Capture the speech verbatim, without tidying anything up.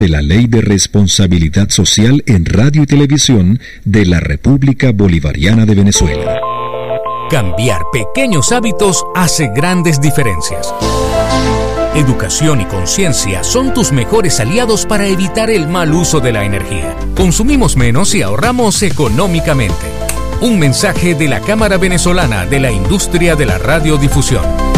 de la Ley de Responsabilidad Social en Radio y Televisión de la República Bolivariana de Venezuela. Cambiar pequeños hábitos hace grandes diferencias. Educación y conciencia son tus mejores aliados para evitar el mal uso de la energía. Consumimos menos y ahorramos económicamente. Un mensaje de la Cámara Venezolana de la Industria de la Radiodifusión.